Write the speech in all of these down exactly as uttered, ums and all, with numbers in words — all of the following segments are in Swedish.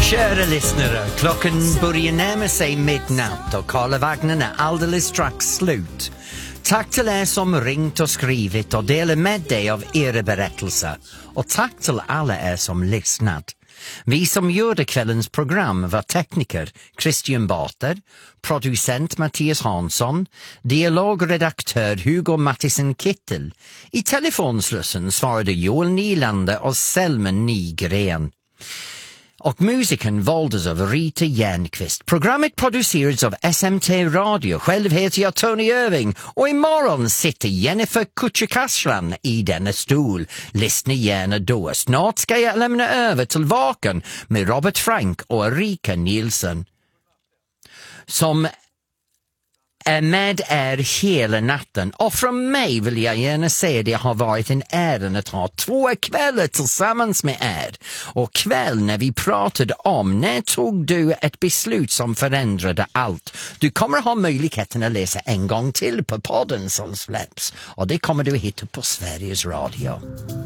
Kära lyssnare, klockan börjar närma sig midnatt och Karlavagnen är alldeles strax slut. Tack till er som ringt och skrivit och delat med dig av era berättelser. Och tack till alla er som lyssnat. Vi som gjorde kvällens program var tekniker Christian Barter, producent Mattias Hansson, dialogredaktör Hugo Mattisen Kittel. I telefonslussen svarade Joel Nylander och Selma Nygren. Och musiken valdes av Rita Järnqvist. Programmet producerades av S M T Radio. Själv heter jag Tony Irving. Och imorgon sitter Jennifer Kutcher-Kasran i denna stol. Lyssna gärna då. Snart ska jag lämna över till Vaken med Robert Frank och Erika Nielsen. Som är med er hela natten. Och från mig vill jag gärna säga att det har varit en ära att ha två kvällar tillsammans med er. Och kväll när vi pratade om när tog du ett beslut som förändrade allt. Du kommer ha möjligheten att läsa en gång till på podden som släpps. Och det kommer du hitta på Sveriges Radio.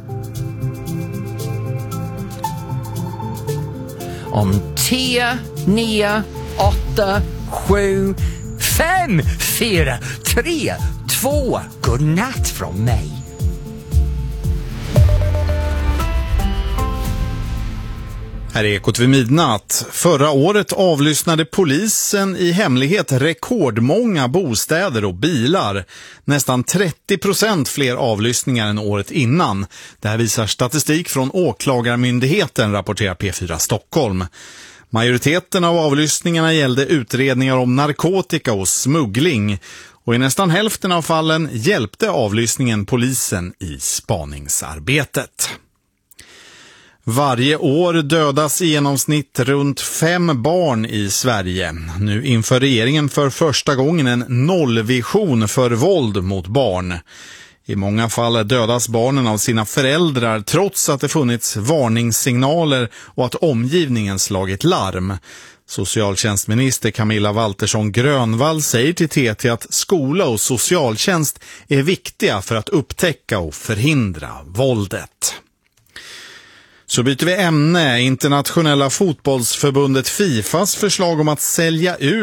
Om tio, nio, åtta, sju, fem, fyra, tre, två. God natt från mig. Här är Ekot vid midnatt. Förra året avlyssnade polisen i hemlighet rekordmånga bostäder och bilar. Nästan trettio procent fler avlyssningar än året innan. Det här visar statistik från Åklagarmyndigheten, rapporterar P fyra Stockholm. Majoriteten av avlyssningarna gällde utredningar om narkotika och smuggling. Och i nästan hälften av fallen hjälpte avlyssningen polisen i spaningsarbetet. Varje år dödas i genomsnitt runt fem barn i Sverige. Nu inför regeringen för första gången en nollvision för våld mot barn. I många fall dödas barnen av sina föräldrar trots att det funnits varningssignaler och att omgivningen slagit larm. Socialtjänstminister Camilla Waltersson Grönvall säger till T T att skola och socialtjänst är viktiga för att upptäcka och förhindra våldet. Så byter vi ämne. Internationella fotbollsförbundet Fifas förslag om att sälja ut